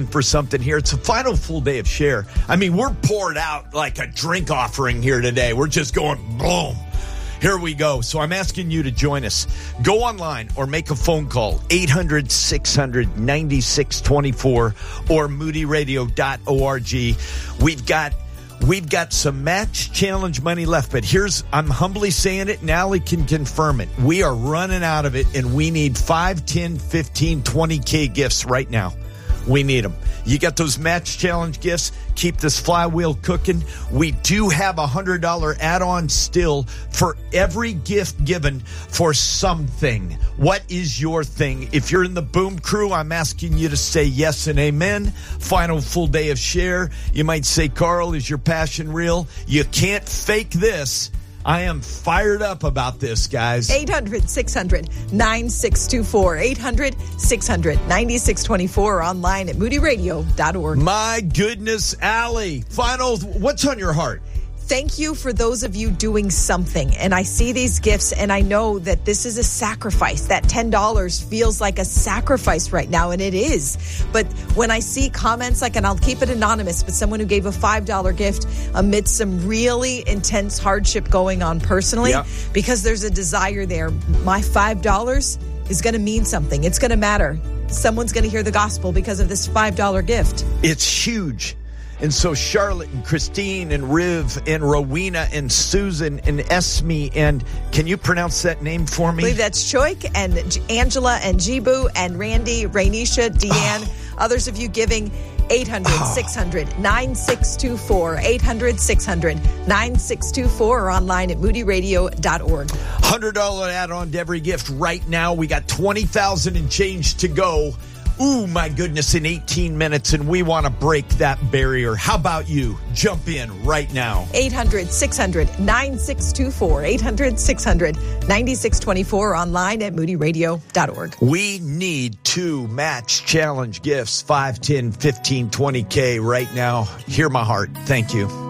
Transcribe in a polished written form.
for something here. It's the final full day of Share. I mean, we're poured out like a drink offering here today. We're just going boom. Here we go. So I'm asking you to join us. Go online or make a phone call, 800-600-9624 or moodyradio.org. We've got some match challenge money left, but I'm humbly saying it, and Allie can confirm it. We are running out of it, and we need 5, 10, 15, 20K gifts right now. We need them. You got those match challenge gifts. Keep this flywheel cooking. We do have a $100 add-on still for every gift given for something. What is your thing? If you're in the Boom Crew, I'm asking you to say yes and amen. Final full day of Share. You might say, Carl, is your passion real? You can't fake this. I am fired up about this, guys. 800-600-9624. 800-600-9624. Online at moodyradio.org. My goodness, Allie. What's on your heart? Thank you for those of you doing something. And I see these gifts and I know that this is a sacrifice. That $10 feels like a sacrifice right now, and it is. But when I see comments like, and I'll keep it anonymous, but someone who gave a $5 gift amidst some really intense hardship going on personally, because there's a desire there. My $5 is going to mean something. It's going to matter. Someone's going to hear the gospel because of this $5 gift. It's huge. And so Charlotte and Christine and Riv and Rowena and Susan and Esme and can you pronounce that name for me? I believe that's Choik and Angela and Jibu and Randy, Rainisha, Deanne, others of you giving 800-600-9624, 800-600-9624 or online at moodyradio.org. $100 add-on to every gift right now. We got 20,000 and change to go. Ooh, my goodness, in 18 minutes, and we want to break that barrier. How about you? Jump in right now. 800-600-9624, 800-600-9624, online at moodyradio.org. We need 2 match challenge gifts, 5, 10, 15, 20K right now. Hear my heart. Thank you.